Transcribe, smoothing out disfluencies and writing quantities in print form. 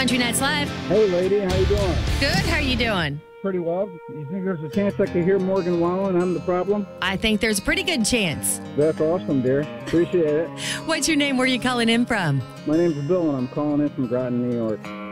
Country Nights Live. Hey, lady, how you doing? Good. How are you doing? Pretty well. You think there's a chance I could hear Morgan Wallen? I'm the problem? I think there's a pretty good chance. That's awesome, dear. Appreciate it. What's your name? Where are you calling in from? My name's Bill, and I'm calling in from Groton, New York.